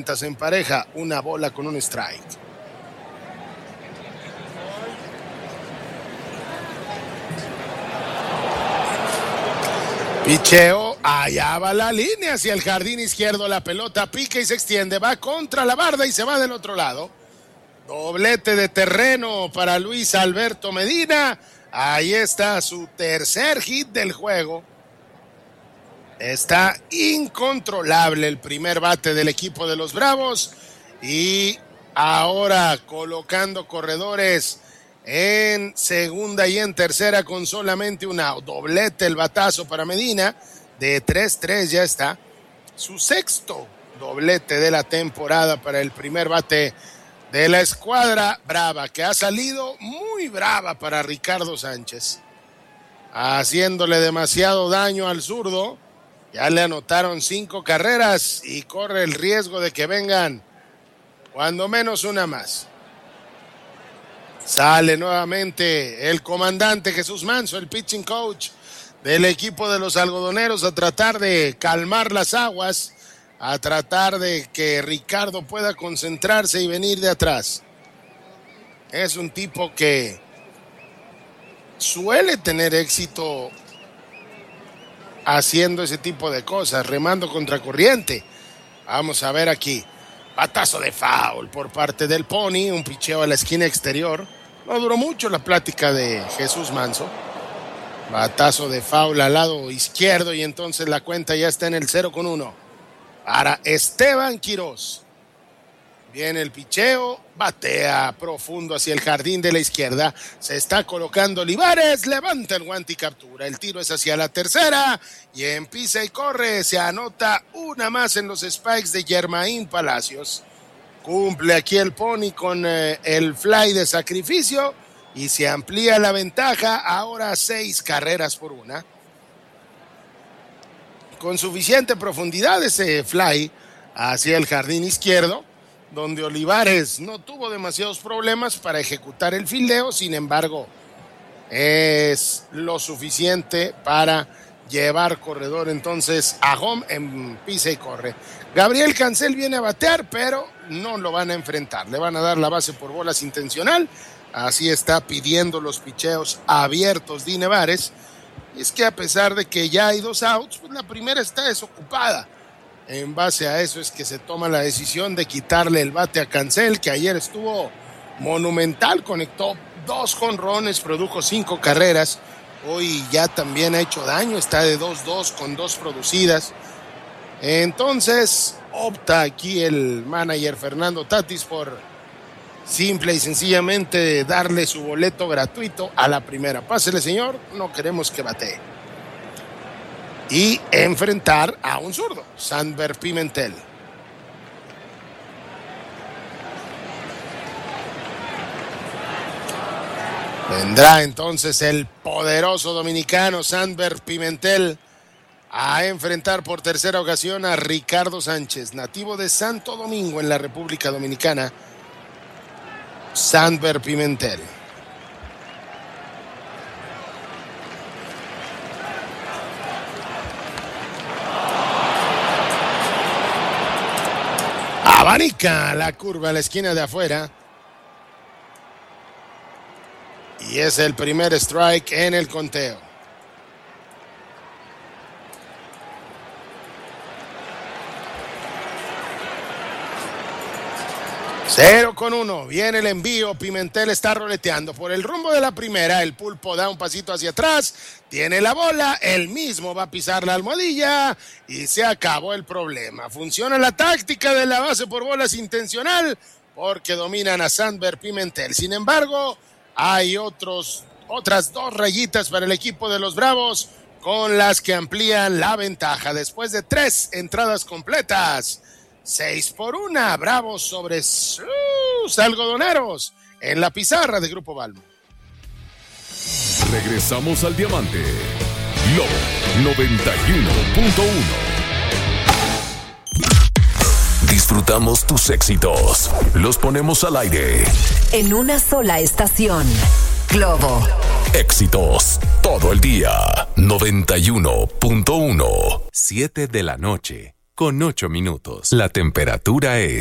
En pareja, una bola con un strike. Picheo, allá va la línea hacia el jardín izquierdo, la pelota pica y se extiende, va contra la barda y se va del otro lado. Doblete de terreno para Luis Alberto Medina. Ahí está su tercer hit del juego. Está incontrolable el primer bate del equipo de los Bravos y ahora colocando corredores en segunda y en tercera con solamente un out. Doblete el batazo para Medina, de 3-3 ya está. Su sexto doblete de la temporada para el primer bate de la escuadra brava, que ha salido muy brava para Ricardo Sánchez, haciéndole demasiado daño al zurdo. Ya le anotaron 5 carreras y corre el riesgo de que vengan cuando menos una más. Sale nuevamente el comandante Jesús Manso, el pitching coach del equipo de los algodoneros, a tratar de calmar las aguas, a tratar de que Ricardo pueda concentrarse y venir de atrás. Es un tipo que suele tener éxito haciendo ese tipo de cosas, remando contracorriente. Vamos a ver aquí. Batazo de foul por parte del Pony, un picheo a la esquina exterior. No duró mucho la plática de Jesús Manso. Batazo de foul al lado izquierdo y entonces la cuenta ya está en el 0-1 para Esteban Quirós. Viene el picheo, batea profundo hacia el jardín de la izquierda. Se está colocando Olivares, levanta el guante y captura. El tiro es hacia la tercera y en pisa y corre. Se anota una más en los spikes de Germain Palacios. Cumple aquí el Pony con el fly de sacrificio y se amplía la ventaja. Ahora 6 carreras por una. Con suficiente profundidad ese fly hacia el jardín izquierdo, donde Olivares no tuvo demasiados problemas para ejecutar el fildeo. Sin embargo, es lo suficiente para llevar corredor entonces a home en pisa y corre. Gabriel Cancel viene a batear, pero no lo van a enfrentar. Le van a dar la base por bolas intencional. Así está pidiendo los picheos abiertos Dine Vares. Y es que a pesar de que ya hay 2 outs, pues la primera está desocupada. En base a eso es que se toma la decisión de quitarle el bate a Cancel, que ayer estuvo monumental, conectó 2 jonrones, produjo 5 carreras. Hoy ya también ha hecho daño, está de 2-2 con 2 producidas. Entonces opta aquí el manager Fernando Tatis por simple y sencillamente darle su boleto gratuito a la primera. Pásele, señor, no queremos que batee. Y enfrentar a un zurdo, Sanber Pimentel. Vendrá entonces el poderoso dominicano Sanber Pimentel a enfrentar por tercera ocasión a Ricardo Sánchez, nativo de Santo Domingo en la República Dominicana. Sanber Pimentel. Abanica la curva a la esquina de afuera. Y es el primer strike en el conteo. Cero con 1. Viene el envío. Pimentel está roleteando por el rumbo de la primera. El pulpo da un pasito hacia atrás. Tiene la bola. Él mismo va a pisar la almohadilla. Y se acabó el problema. Funciona la táctica de la base por bolas intencional, porque dominan a Sanber Pimentel. Sin embargo, hay otras 2 rayitas para el equipo de los Bravos, con las que amplían la ventaja. Después de 3 entradas completas, 6-1, Bravos sobre sus algodoneros en la pizarra de Grupo Balmo. Regresamos al Diamante. Lobo 91.1. Disfrutamos tus éxitos. Los ponemos al aire. En una sola estación. Globo. Éxitos todo el día. 91.1. 7 de la noche. con 8 minutos. La temperatura es